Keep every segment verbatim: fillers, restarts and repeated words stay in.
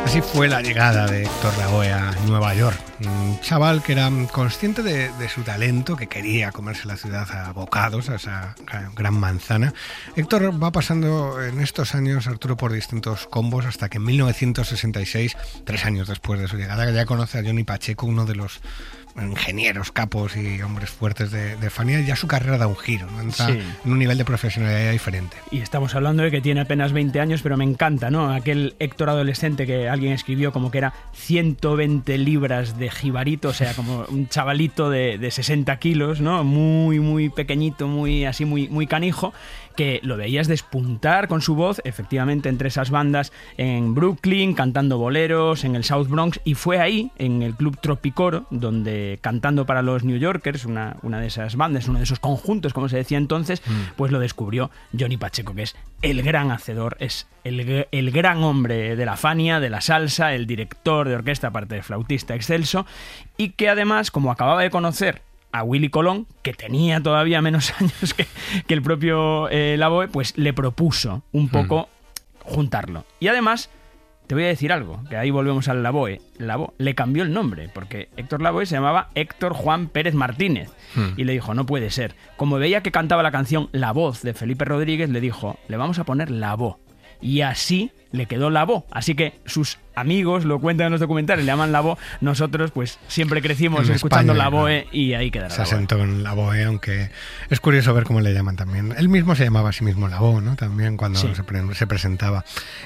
Así fue la llegada de Héctor Lavoe a Nueva York, un chaval que era consciente de, de su talento, que quería comerse la ciudad a bocados, a esa gran manzana. Héctor va pasando en estos años, Arturo, por distintos combos hasta que en mil novecientos sesenta y seis, tres años después de su llegada, ya conoce a Johnny Pacheco, uno de los ingenieros, capos y hombres fuertes de, de Fania. Ya su carrera da un giro, ¿no? Entra sí. en un nivel de profesionalidad diferente. Y estamos hablando de que tiene apenas veinte años, pero me encanta, ¿no? Aquel Héctor adolescente que alguien escribió como que era ciento veinte libras de jibarito, o sea, como un chavalito de, de sesenta kilos, ¿no? Muy, muy pequeñito, muy así, muy, muy canijo, que lo veías despuntar con su voz, efectivamente, entre esas bandas en Brooklyn, cantando boleros, en el South Bronx, y fue ahí, en el Club Tropicoro, donde cantando para los New Yorkers, una, una de esas bandas, uno de esos conjuntos, como se decía entonces, mm. pues lo descubrió Johnny Pacheco, que es el gran hacedor, es el, el gran hombre de la Fania, de la salsa, el director de orquesta, aparte de flautista excelso, y que además, como acababa de conocer a Willy Colón, que tenía todavía menos años que, que el propio eh, Lavoe, pues le propuso un poco mm. juntarlo. Y además, te voy a decir algo, que ahí volvemos al Lavoe. Lavoe le cambió el nombre, porque Héctor Lavoe se llamaba Héctor Juan Pérez Martínez. Mm. Y le dijo, no puede ser. Como veía que cantaba la canción La Voz de Felipe Rodríguez, le dijo, le vamos a poner Lavoe. Y así le quedó Lavoe. Así que sus amigos lo cuentan en los documentales, le llaman Lavoe. Nosotros pues siempre crecimos en escuchando España, Lavoe, ¿no? Y ahí quedará. Se asentó en Lavoe, aunque es curioso ver cómo le llaman también. Él mismo se llamaba a sí mismo Lavoe, ¿no? También cuando sí. se, pre- se presentaba.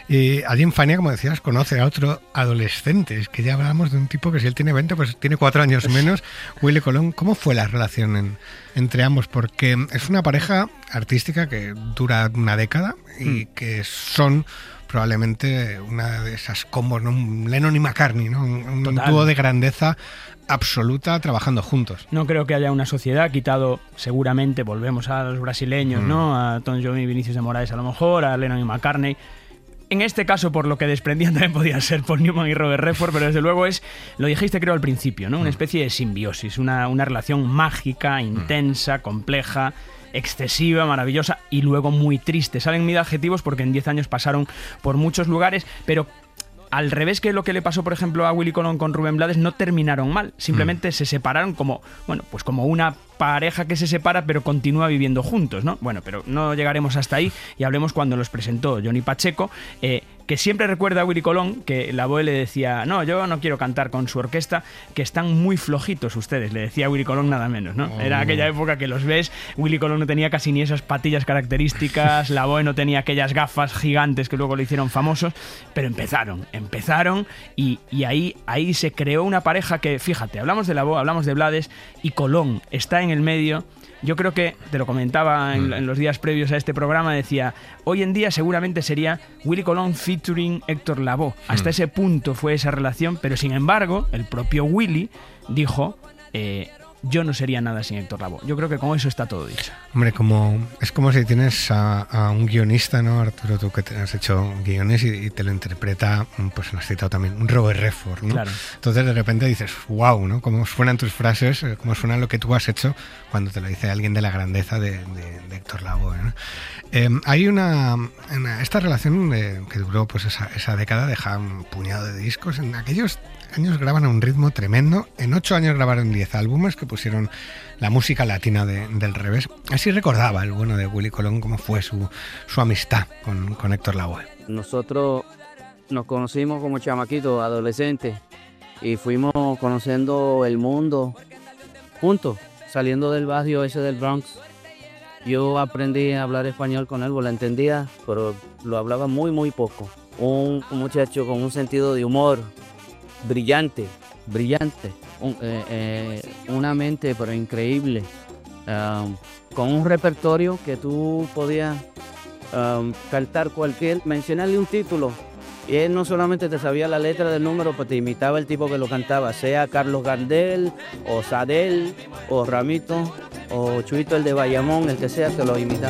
Y allí en Fania, como decías, conoce a otro adolescente. Es que ya hablamos de un tipo que si él tiene veinte, pues tiene cuatro años menos. Willy Colón. ¿Cómo fue la relación en, entre ambos? Porque es una pareja artística que dura una década y mm. que son probablemente una de esas combos, ¿no? Un Lennon y McCartney, ¿no? Un, un dúo de grandeza absoluta trabajando juntos. No creo que haya una sociedad, quitado seguramente, volvemos a los brasileños, mm. ¿no? A Tom Jobim y Vinicius de Moraes a lo mejor, a Lennon y McCartney. En este caso, por lo que desprendían, también podían ser Paul Newman y Robert Redford, pero desde luego es, lo dijiste creo al principio, ¿no? Una especie de simbiosis, una, una relación mágica, intensa, compleja, excesiva, maravillosa y luego muy triste. Salen mil adjetivos porque en diez años pasaron por muchos lugares, pero al revés que lo que le pasó, por ejemplo, a Willy Colón con Rubén Blades, no terminaron mal. Simplemente mm. se separaron como, bueno, pues como una pareja que se separa pero continúa viviendo juntos, ¿no? Bueno, pero no llegaremos hasta ahí y hablemos cuando los presentó Johnny Pacheco, eh, que siempre recuerda a Willy Colón que Lavoe le decía, no, yo no quiero cantar con su orquesta, que están muy flojitos ustedes, le decía a Willy Colón nada menos, ¿no? Oh. Era aquella época que los ves, Willy Colón no tenía casi ni esas patillas características, Lavoe no tenía aquellas gafas gigantes que luego le hicieron famosos, pero empezaron, empezaron y, y ahí, ahí se creó una pareja que, fíjate, hablamos de Lavoe, hablamos de Blades y Colón está en el medio. Yo creo que, te lo comentaba en, en los días previos a este programa, decía, hoy en día seguramente sería Willy Colón featuring Héctor Lavoe. Hasta ese punto fue esa relación, pero sin embargo, el propio Willy dijo, eh, yo no sería nada sin Héctor Lavoe. Yo creo que con eso está todo dicho. Hombre, como es como si tienes a, a un guionista, ¿no, Arturo? Tú que te has hecho guiones y, y te lo interpreta, pues lo has citado también, un Robert Redford, ¿no? Claro. Entonces de repente dices, wow, ¿no? Cómo suenan tus frases, cómo suena lo que tú has hecho cuando te lo dice alguien de la grandeza de, de, de Héctor Lavoe, ¿no? Eh, hay una, una... Esta relación eh, que duró pues esa, esa década, deja un puñado de discos. En aquellos años graban a un ritmo tremendo. En ocho años grabaron diez álbumes que pusieron la música latina de, del revés. Así recordaba el bueno de Willy Colón cómo fue su, su amistad con, con Héctor Lavoe. Nosotros nos conocimos como chamaquitos, adolescentes, y fuimos conociendo el mundo juntos, saliendo del barrio ese del Bronx. Yo aprendí a hablar español con él, lo entendía, pero lo hablaba muy, muy poco. Un, un muchacho con un sentido de humor brillante, brillante, un, eh, eh, una mente pero increíble, um, con un repertorio que tú podías um, cantar cualquier, mencionarle un título y él no solamente te sabía la letra del número, pues te imitaba el tipo que lo cantaba, sea Carlos Gardel o Sadel o Ramito o Chuito el de Bayamón, el que sea, te lo imitaba.